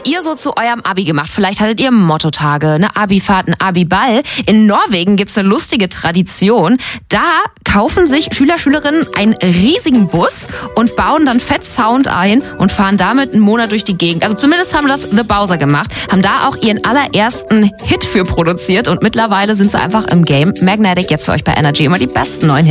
habt ihr so zu eurem Abi gemacht? Vielleicht hattet ihr Mottotage, eine Abifahrt, einen Abiball. In Norwegen gibt's eine lustige Tradition. Da kaufen sich Schüler, Schülerinnen einen riesigen Bus und bauen dann fett Sound ein und fahren damit einen Monat durch die Gegend. Also zumindest haben das The Bowser gemacht. Haben da auch ihren allerersten Hit für produziert und mittlerweile sind sie einfach im Game. Magnetic jetzt für euch bei Energy. Immer die besten neuen Hits.